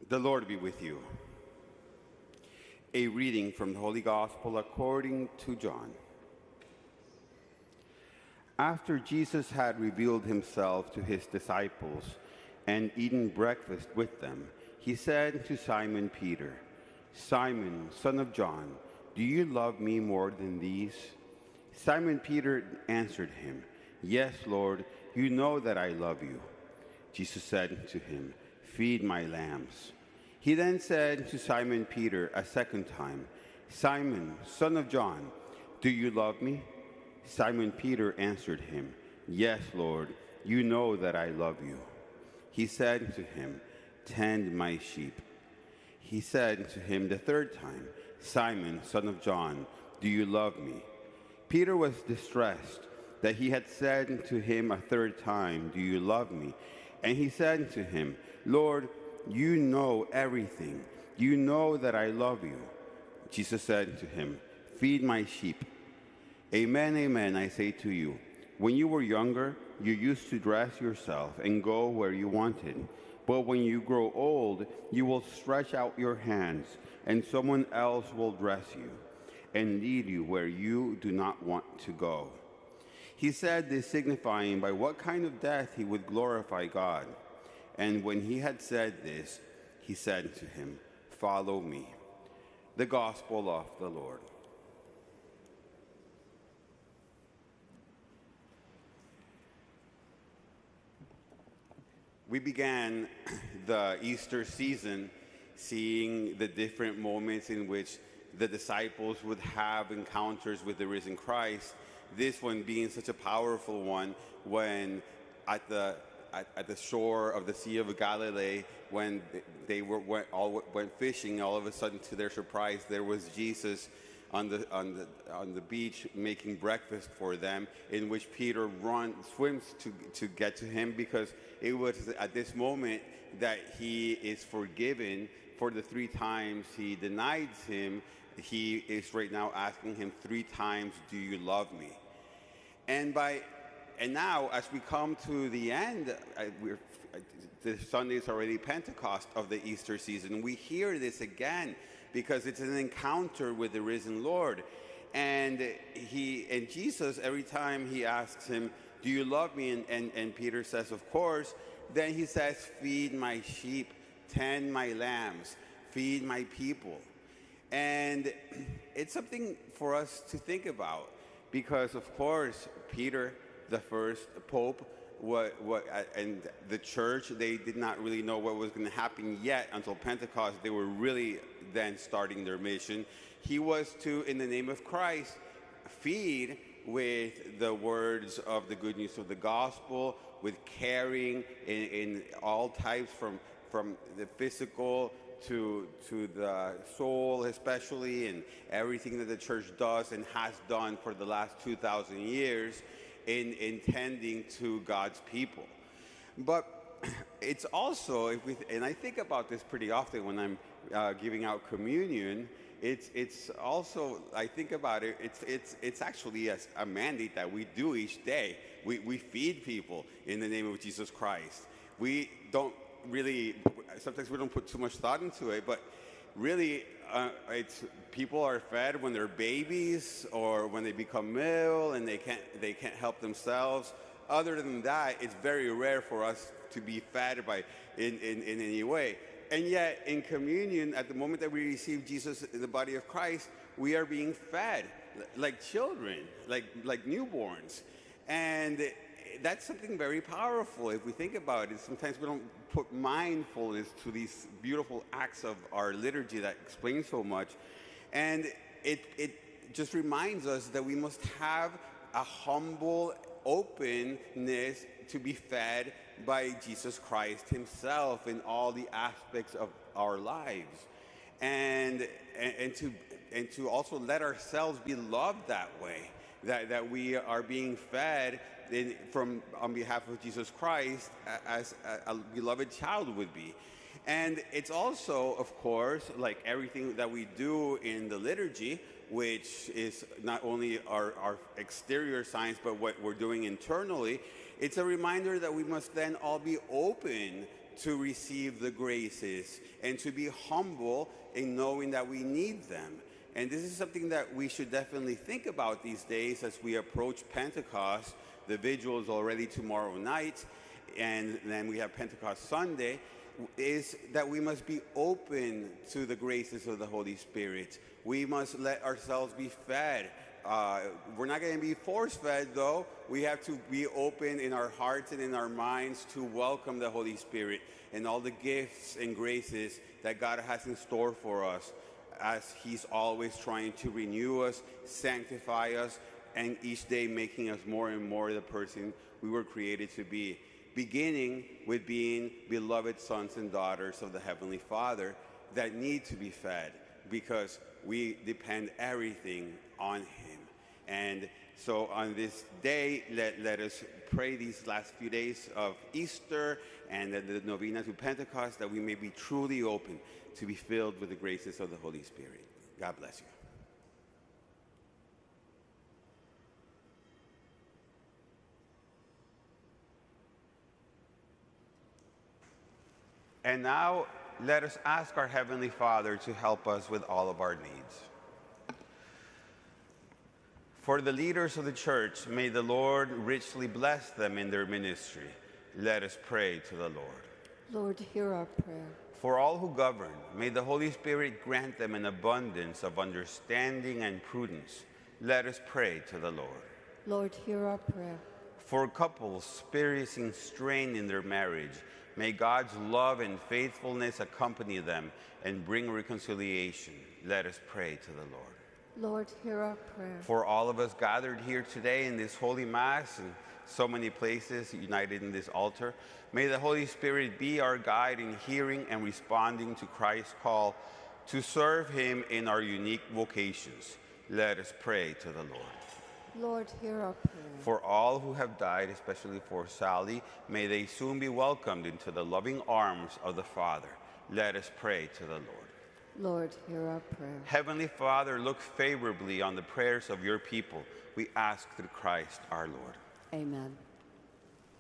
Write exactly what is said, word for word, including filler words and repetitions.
The Lord be with you. A reading from the Holy Gospel according to John. After Jesus had revealed himself to his disciples and eaten breakfast with them, he said to Simon Peter, "Simon, son of John, do you love me more than these?" Simon Peter answered him, "Yes, Lord, you know that I love you." Jesus said to him, "Feed my lambs." He then said to Simon Peter a second time, "Simon, son of John, do you love me?" Simon Peter answered him, "Yes, Lord, you know that I love you." He said to him, "Tend my sheep." He said to him the third time, "Simon, son of John, do you love me?" Peter was distressed that he had said to him a third time, "Do you love me?" And he said to him, "Lord, you know everything. You know that I love you." Jesus said to him, "Feed my sheep. Amen, amen, I say to you, when you were younger, you used to dress yourself and go where you wanted. But when you grow old, you will stretch out your hands, and someone else will dress you and lead you where you do not want to go." He said this, signifying by what kind of death he would glorify God. And when he had said this, he said to him, "Follow me." The Gospel of the Lord. We began the Easter season seeing the different moments in which the disciples would have encounters with the risen Christ. This one being such a powerful one when at the at, at the shore of the Sea of Galilee, when they were went, all went fishing, all of a sudden, to their surprise, there was Jesus on the on the on the beach making breakfast for them, in which Peter runs swims to to get to him, because it was at this moment that he is forgiven for the three times he denied him. He is right now asking him three times, "Do you love me?" And by and now, as we come to the end, I, we're, the Sunday is already Pentecost of the Easter season. We hear this again because it's an encounter with the risen Lord. And he and Jesus, every time he asks him, "Do you love me?" And, and, and Peter says, "Of course." Then he says, "Feed my sheep, tend my lambs, feed my people." And it's something for us to think about because, of course, Peter, the first pope, what, what, and the church, they did not really know what was going to happen yet until Pentecost. They were really then starting their mission. He was to, in the name of Christ, feed with the words of the good news of the gospel, with caring in, in all types, from, from the physical to to the soul especially, and everything that the church does and has done for the last two thousand years in intending to God's people. But it's also, if we, and I think about this pretty often when I'm uh, giving out communion, it's it's also, I think about it, it's it's it's actually a, a mandate that we do each day. We, we feed people in the name of Jesus Christ. We don't really, sometimes we don't put too much thought into it, but really uh, it's people are fed when they're babies or when they become ill and they can't they can't help themselves. Other than that, it's very rare for us to be fed by in, in, in any way. And yet in communion, at the moment that we receive Jesus in the body of Christ, we are being fed like children, like like newborns. And that's something very powerful if we think about it. Sometimes we don't put mindfulness to these beautiful acts of our liturgy that explain so much. And it, it just reminds us that we must have a humble openness to be fed by Jesus Christ himself in all the aspects of our lives. And, and, and, to, and to also let ourselves be loved that way, that, that we are being fed in, from on behalf of Jesus Christ as a, a beloved child would be. And it's also, of course, like everything that we do in the liturgy, which is not only our, our exterior signs, but what we're doing internally, it's a reminder that we must then all be open to receive the graces and to be humble in knowing that we need them. And this is something that we should definitely think about these days as we approach Pentecost. The vigil is already tomorrow night, and then we have Pentecost Sunday, is that we must be open to the graces of the Holy Spirit. We must let ourselves be fed. Uh, we're not going to be force-fed, though. We have to be open in our hearts and in our minds to welcome the Holy Spirit and all the gifts and graces that God has in store for us, as he's always trying to renew us, sanctify us, and each day making us more and more the person we were created to be, beginning with being beloved sons and daughters of the Heavenly Father that need to be fed because we depend everything on him. And so on this day, let, let us pray these last few days of Easter and the, the novena to Pentecost, that we may be truly open to be filled with the graces of the Holy Spirit. God bless you. And now, let us ask our Heavenly Father to help us with all of our needs. For the leaders of the church, may the Lord richly bless them in their ministry. Let us pray to the Lord. Lord, hear our prayer. For all who govern, may the Holy Spirit grant them an abundance of understanding and prudence. Let us pray to the Lord. Lord, hear our prayer. For couples experiencing strain in their marriage, may God's love and faithfulness accompany them and bring reconciliation. Let us pray to the Lord. Lord, hear our prayer. For all of us gathered here today in this Holy Mass and so many places united in this altar, may the Holy Spirit be our guide in hearing and responding to Christ's call to serve him in our unique vocations. Let us pray to the Lord. Lord, hear our prayer. For all who have died, especially for Sally, may they soon be welcomed into the loving arms of the Father. Let us pray to the Lord. Lord, hear our prayer. Heavenly Father, look favorably on the prayers of your people. We ask through Christ our Lord. Amen.